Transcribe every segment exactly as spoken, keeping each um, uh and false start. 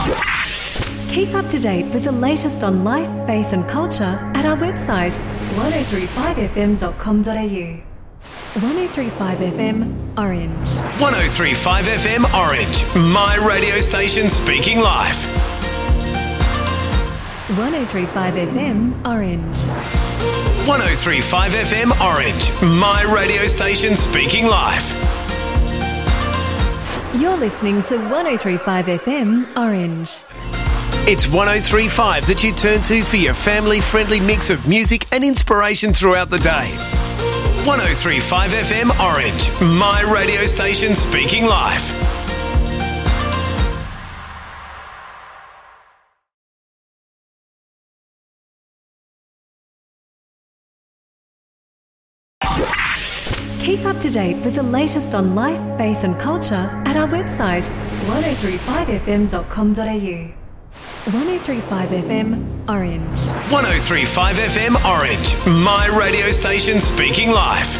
Keep up to date with the latest on life, faith and culture at our website one oh three five f m dot com dot a u. one oh three five F M Orange. one oh three five F M Orange, my radio station speaking life. one oh three five F M Orange. one oh three five F M Orange, my radio station speaking life. You're listening to one oh three five F M Orange. It's one oh three point five that you turn to for your family-friendly mix of music and inspiration throughout the day. one oh three point five F M Orange, my radio station speaking life. Keep up to date with the latest on life, faith and culture at our website one oh three five f m dot com dot a u. one oh three point five F M Orange. one oh three point five F M Orange, my radio station speaking life.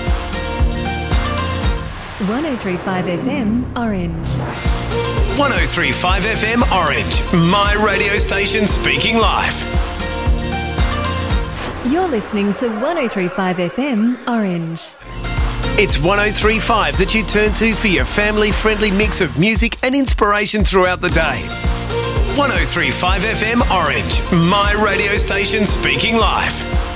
one oh three point five F M Orange. one oh three point five F M Orange, my radio station speaking life. You're listening to one oh three point five F M Orange. It's one oh three point five that you turn to for your family-friendly mix of music and inspiration throughout the day. one oh three point five F M Orange, my radio station speaking life.